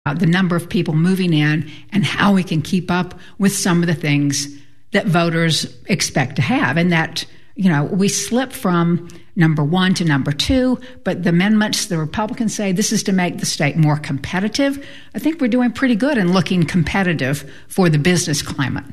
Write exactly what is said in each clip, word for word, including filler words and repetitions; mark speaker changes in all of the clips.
Speaker 1: uh, the number of people moving in and how we can keep up with some of the things that voters expect to have. And that, you know, we slip from number one to number two, but the amendments, the Republicans say this is to make the state more competitive. I think we're doing pretty good in looking competitive for the business climate.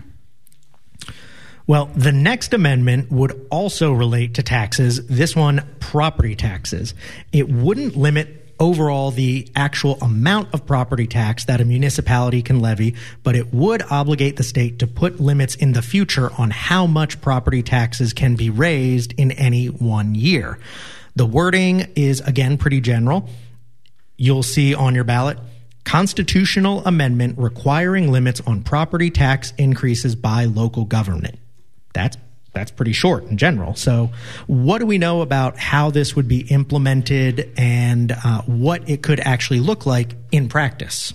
Speaker 2: Well, the next amendment would also relate to taxes, this one, property taxes. It wouldn't limit overall the actual amount of property tax that a municipality can levy, but it would obligate the state to put limits in the future on how much property taxes can be raised in any one year. The wording is, again, pretty general. You'll see on your ballot, constitutional amendment requiring limits on property tax increases by local government. That's That's pretty short in general. So what do we know about how this would be implemented and uh, what it could actually look like in practice?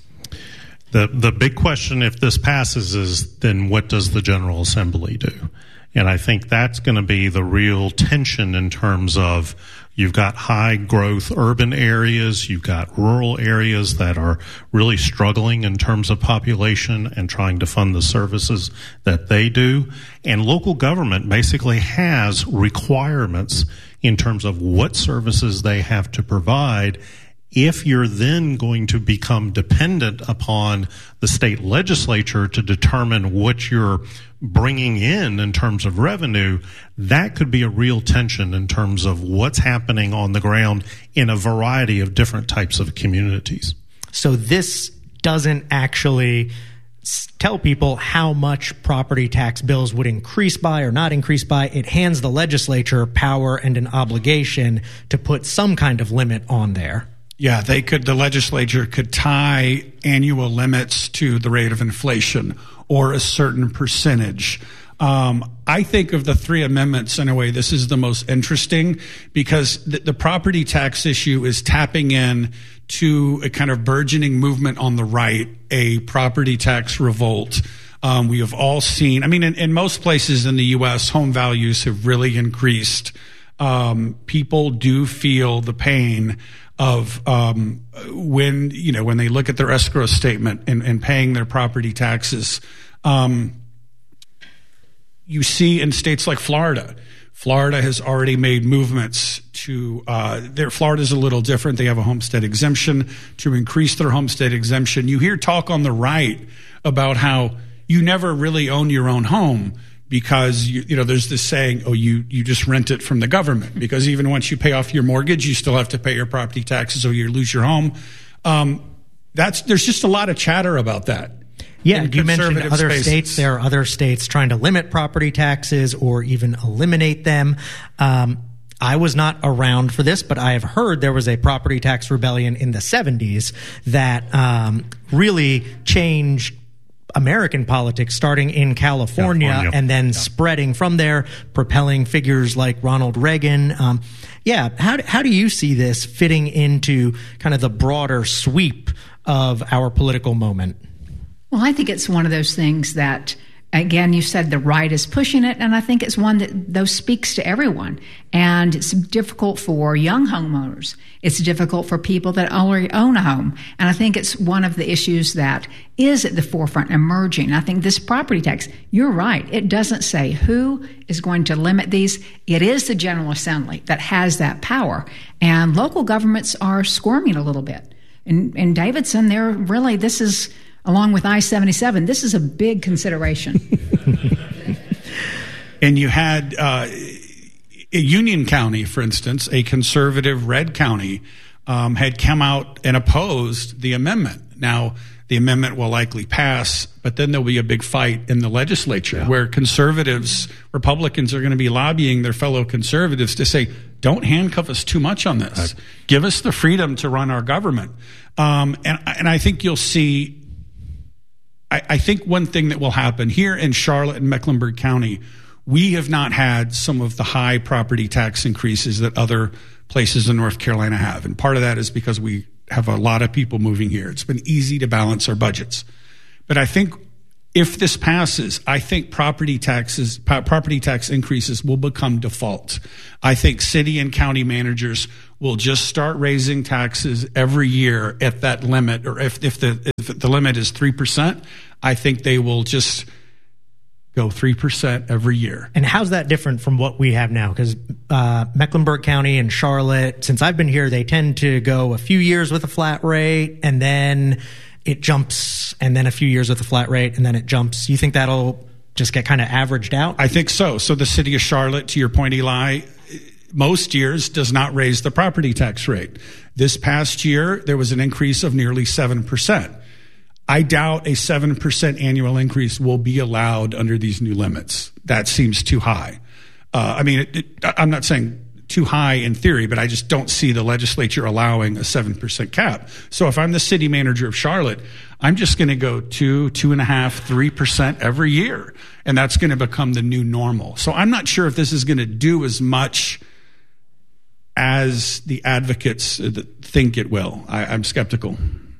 Speaker 3: The the big question, if this passes, is then what does the General Assembly do? And I think that's going to be the real tension in terms of you've got high growth urban areas, you've got rural areas that are really struggling in terms of population and trying to fund the services that they do. And local government basically has requirements in terms of what services they have to provide. If you're then going to become dependent upon the state legislature to determine what you're bringing in in terms of revenue, that could be a real tension in terms of what's happening on the ground in a variety of different types of communities.
Speaker 2: So this doesn't actually tell people how much property tax bills would increase by or not increase by. It hands the legislature power and an obligation to put some kind of limit on there.
Speaker 4: Yeah, they could, the legislature could tie annual limits to the rate of inflation or a certain percentage. Um, I think of the three amendments in a way, this is the most interesting because the, the property tax issue is tapping in to a kind of burgeoning movement on the right, a property tax revolt. Um, we have all seen, I mean, in, in most places in the U S, home values have really increased. Um, people do feel the pain of um, when, you know, when they look at their escrow statement and, and paying their property taxes. Um, you see in states like Florida, Florida has already made movements to, uh, their, Florida's a little different. They have a homestead exemption to increase their homestead exemption. You hear talk on the right about how you never really own your own home because, you, you know, there's this saying, oh, you, you just rent it from the government because even once you pay off your mortgage, you still have to pay your property taxes or you lose your home. Um, that's, there's just a lot of chatter about that.
Speaker 2: Yeah, you mentioned other
Speaker 4: spaces.
Speaker 2: states. There are other states trying to limit property taxes or even eliminate them. Um, I was not around for this, but I have heard there was a property tax rebellion in the seventies that um, really changed American politics, starting in California, California. and then yeah. spreading from there, propelling figures like Ronald Reagan. Um, yeah, how how do you see this fitting into kind of the broader sweep of our political moment?
Speaker 1: Well, I think it's one of those things that, again, you said the right is pushing it, and I think it's one that those speaks to everyone. And it's difficult for young homeowners. It's difficult for people that already own a home. And I think it's one of the issues that is at the forefront emerging. I think this property tax, you're right. It doesn't say who is going to limit these. It is the General Assembly that has that power. And local governments are squirming a little bit. In, in Davidson, they're really, this is, along with I seventy-seven, this is a big consideration.
Speaker 4: And you had uh, Union County, for instance, a conservative red county, um, had come out and opposed the amendment. Now, the amendment will likely pass, but then there'll be a big fight in the legislature yeah. where conservatives, Republicans are going to be lobbying their fellow conservatives to say, don't handcuff us too much on this. Right. Give us the freedom to run our government. Um, and, and I think you'll see I think one thing that will happen here in Charlotte and Mecklenburg County, we have not had some of the high property tax increases that other places in North Carolina have. And part of that is because we have a lot of people moving here. It's been easy to balance our budgets. But I think if this passes, I think property taxes, property tax increases will become default. I think city and county managers will just start raising taxes every year at that limit, or if, if the if the limit is three percent, I think they will just go three percent every year.
Speaker 2: And how's that different from what we have now? Because uh, Mecklenburg County and Charlotte, since I've been here, they tend to go a few years with a flat rate, and then it jumps, and then a few years with a flat rate, and then it jumps. You think that'll just get kind of averaged out?
Speaker 4: I think so. So the city of Charlotte, to your point, Eli, most years does not raise the property tax rate. This past year, there was an increase of nearly seven percent. I doubt a seven percent annual increase will be allowed under these new limits. That seems too high. Uh, I mean, it, it, I'm not saying too high in theory, but I just don't see the legislature allowing a seven percent cap. So if I'm the city manager of Charlotte, I'm just going to go two, two and a half, three percent every year. And that's going to become the new normal. So I'm not sure if this is going to do as much as the advocates think it will. I, I'm skeptical.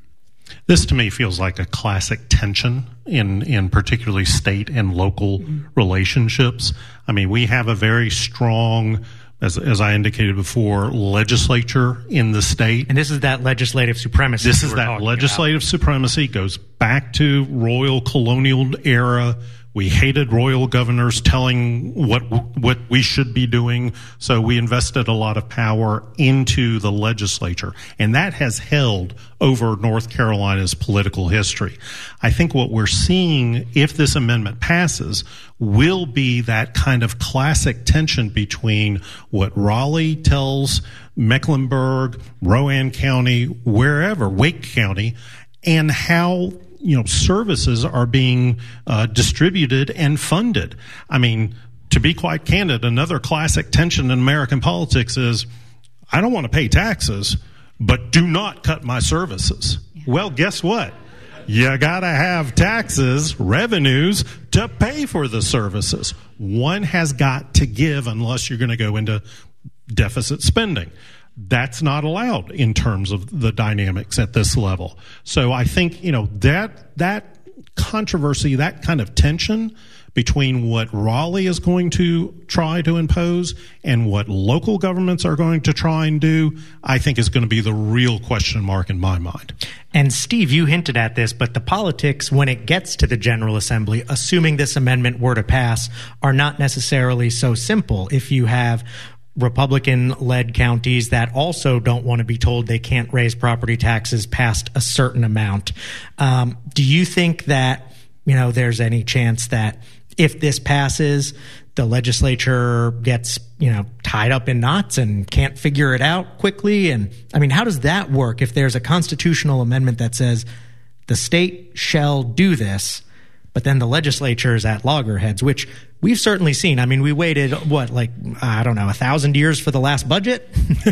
Speaker 3: This to me feels like a classic tension in, in particularly state and local mm-hmm. relationships. I mean, we have a very strong, as, as I indicated before, legislature in the state.
Speaker 2: And this is that legislative supremacy.
Speaker 3: This is that legislative about. supremacy, goes back to royal colonial era. We hated royal governors telling what what we should be doing, so we invested a lot of power into the legislature, and that has held over North Carolina's political history. I think what we're seeing, if this amendment passes, will be that kind of classic tension between what Raleigh tells Mecklenburg, Rowan County, wherever, Wake County, and how you know, services are being uh, distributed and funded. I mean, to be quite candid, another classic tension in American politics is, I don't want to pay taxes, but do not cut my services. Yeah. Well, guess what? You gotta have taxes, revenues, to pay for the services. One has got to give unless you're going to go into deficit spending. That's not allowed in terms of the dynamics at this level. So I think, you know, that that controversy, that kind of tension between what Raleigh is going to try to impose and what local governments are going to try and do, I think is going to be the real question mark in my mind.
Speaker 2: And Steve, you hinted at this, but the politics, when it gets to the General Assembly, assuming this amendment were to pass, are not necessarily so simple. If you have Republican-led counties that also don't want to be told they can't raise property taxes past a certain amount. Um, do you think that, you know, there's any chance that if this passes, the legislature gets, you know, tied up in knots and can't figure it out quickly? And I mean, how does that work if there's a constitutional amendment that says the state shall do this, but then the legislature is at loggerheads, which we've certainly seen. I mean, we waited, what, like, I don't know, a thousand years for the last budget?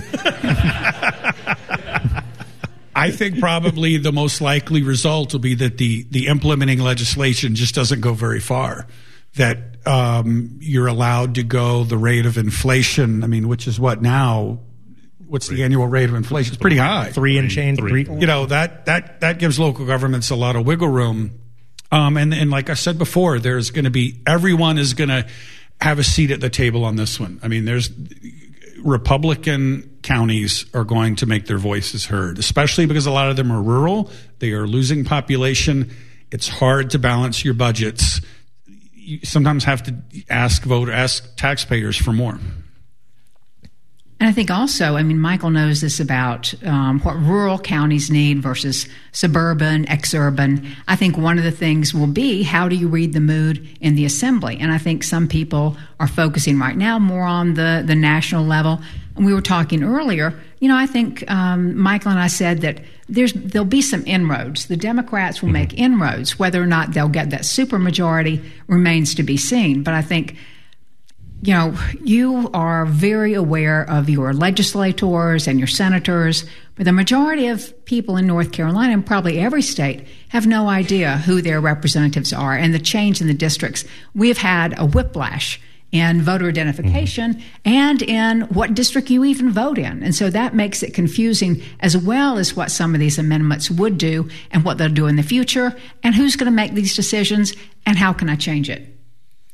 Speaker 4: I think probably the most likely result will be that the, the implementing legislation just doesn't go very far. That um, you're allowed to go the rate of inflation, I mean, which is what now? What's the annual rate of inflation? It's pretty high.
Speaker 2: Three and change. Three.
Speaker 4: You know, that, that, that gives local governments a lot of wiggle room. Um, and, and like I said before, there's going to be, everyone is going to have a seat at the table on this one. I mean, there's Republican counties are going to make their voices heard, especially because a lot of them are rural. They are losing population. It's hard to balance your budgets. You sometimes have to ask voter, ask taxpayers for more.
Speaker 1: And I think also, I mean, Michael knows this about um, what rural counties need versus suburban, exurban. I think one of the things will be, how do you read the mood in the assembly? And I think some people are focusing right now more on the, the national level. And we were talking earlier, you know, I think um, Michael and I said that there's there'll be some inroads. The Democrats will mm-hmm. make inroads. Whether or not they'll get that supermajority remains to be seen. But I think, you know, you are very aware of your legislators and your senators, but the majority of people in North Carolina and probably every state have no idea who their representatives are. And the change in the districts, we've had a whiplash in voter identification mm-hmm. and in what district you even vote in. And so that makes it confusing, as well as what some of these amendments would do and what they'll do in the future, and who's going to make these decisions and how can I change it.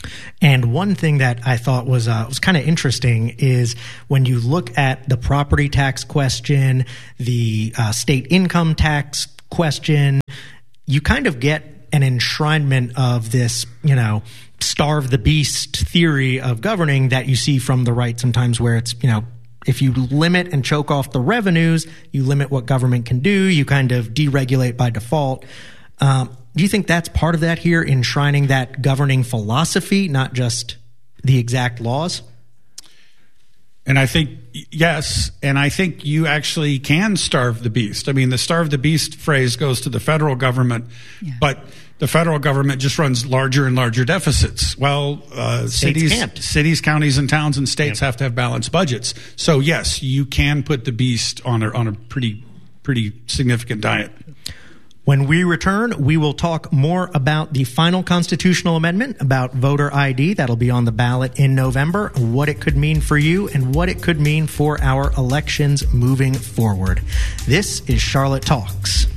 Speaker 2: And one thing that I thought was uh, was kind of interesting is when you look at the property tax question, the uh, state income tax question, you kind of get an enshrinement of this, you know, starve the beast theory of governing that you see from the right sometimes, where it's, you know, if you limit and choke off the revenues, you limit what government can do, you kind of deregulate by default. Um, do you think that's part of that here, enshrining that governing philosophy, not just the exact laws?
Speaker 4: And I think, yes, and I think you actually can starve the beast. I mean, the starve the beast phrase goes to the federal government, yeah. but the federal government just runs larger and larger deficits. Well, uh, cities, can't. cities, counties, and towns and states yeah. have to have balanced budgets. So, yes, you can put the beast on a, on a pretty, pretty significant diet.
Speaker 2: When we return, we will talk more about the final constitutional amendment, about voter I D. That'll be on the ballot in November, what it could mean for you and what it could mean for our elections moving forward. This is Charlotte Talks.